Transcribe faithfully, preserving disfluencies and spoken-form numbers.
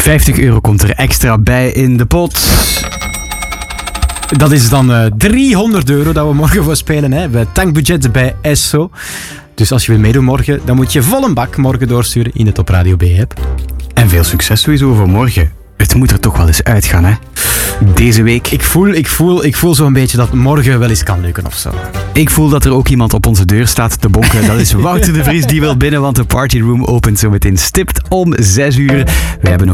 vijftig euro komt er extra bij in de pot. Dat is dan uh, driehonderd euro dat we morgen voor spelen. Hè. We hebben tankbudget bij Esso. Dus als je wil meedoen morgen, dan moet je vol een bak morgen doorsturen in de Top Radio B-app. En veel succes sowieso voor morgen. Het moet er toch wel eens uitgaan, hè? Deze week. Ik voel, ik voel, ik voel zo'n beetje dat morgen wel eens kan lukken of zo. Ik voel dat er ook iemand op onze deur staat te bonken. Dat is Wouter de Vries, die wil binnen, want de partyroom opent zo meteen stipt om zes uur. We hebben